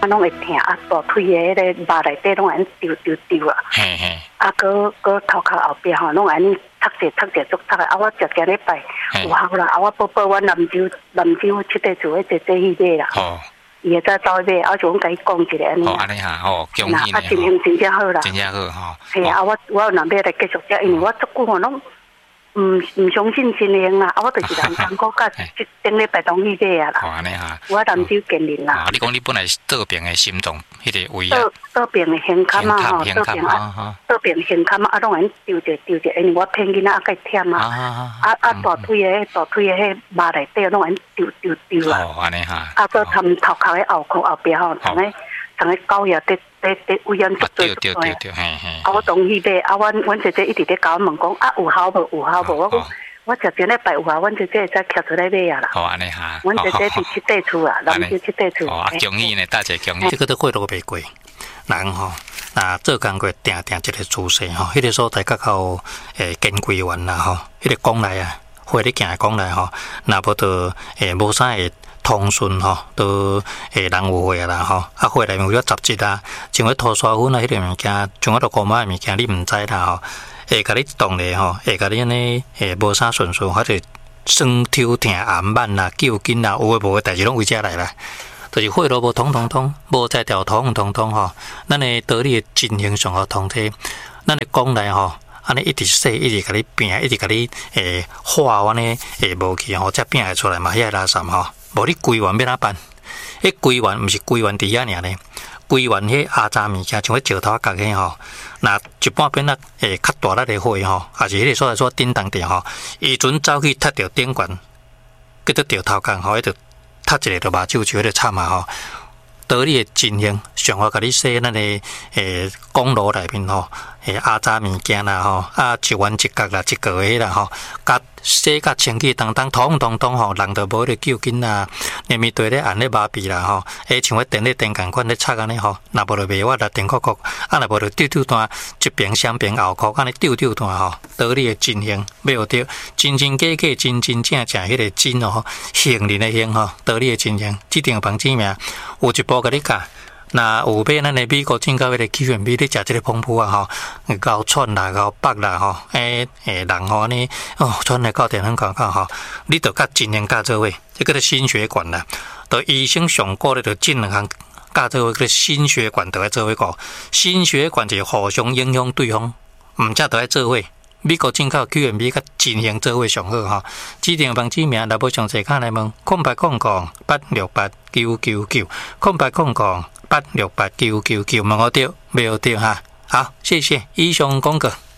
啊，拢会疼啊，大腿的迄个肉内底拢安丢啊。 嘿嘿。 啊，个头壳后壁吼，拢安尼擦者足擦的。啊，我食礼拜有效啦。啊，我宝宝，我南州七地厝迄坐去买啦。哦。伊会再走去买，啊，就阮甲伊讲一下安尼。 哦，安尼哈，哦，恭喜你。 啊，真正好啦。 真正好哈。 系啊，我有若要来继续食，因为我足久吼拢。唔相信真灵啦！我就是人讲过，甲顶礼拜同去买啊啦。 安尼哈。 我南州见人啦。 你讲你本来是倒边的心脏，迄个位啊。 倒边的胸坎啊，吼，倒边胸坎啊，拢安丢者，因为我骗囡仔啊，介忝啊。大腿的迄肉内底拢安丢啊。 哦，安尼哈。 啊，个他们头壳的后壁吼，同个狗也在危险足多。对， 嘿嘿。 啊，我同意买，啊，阮姐姐一直在甲我问讲，啊，有效无？我讲。我食一礼拜有啊，阮姐姐会再徛出来买啊啦。 好安尼哈。 阮姐姐伫七地厝啊，南州七地厝。 哦，恭喜呢，大姐恭喜。 这个都过都袂过，人吼，那做工过定一个姿势吼，迄个所在较靠坚规完啦吼，迄个讲来啊，或者行讲来吼，那无就无啥会通顺吼，都人有会啦吼，啊会内面有杂质啊，像迄拖沙粉啊，迄个物件，像我都古买物件，你毋知啦吼。会甲你动咧吼，会甲你安尼无啥顺顺，或者酸抽疼、暗慢啦、揪筋啦，有诶无诶代志拢为遮来啦。就是血路无通，无在条通吼，咱诶道理诶进行上好通体，咱诶讲来吼，安尼一直洗，一直甲你变，一直甲你化安尼无去吼，才变会出来嘛，遐垃圾吼，无你规完要哪办？迄规完毋是规完伫遐尔呢？规完迄阿杂物件，像迄石头角迄吼，那一半边仔较大粒的火吼，也是迄个所在所叮当着吼，伊阵走去踢着顶悬，叫做掉头角吼，迄着踢一个着目睭就迄个惨啊吼。道理的进行，上好甲你说咱的公路内面吼，阿杂物件啦吼，啊一弯一角啦，一个迄啦吼，甲洗甲清气当通吼，人就无咧揪紧啦，面对咧按咧麻痹啦吼，像迄电共款咧插安尼吼，若无就袂我来电扣扣，啊若无就丢单，一边双边后扣，安尼丢单吼，道理的进行要有着真真假假，真真正正迄个真哦，行人的行吼，道理的进行，指定房子名有一部甲你教。那有买咱的美国进口迄个起源米，你食这个澎湃啊吼，高串啦、高北啦吼，人吼呢，串来到电很讲吼，你着甲真行教做伙，这个心血管啦，着医生上过咧，着尽两项教做伙，个心血管着要做伙个，心血管就是互相影响对方，毋则着要做伙。美国进口起源米甲真行做伙上好吼，指定房子名，若无详细看来问，0800-868-999，0800-868-999，问我对，没有对哈。好，谢谢以上广告。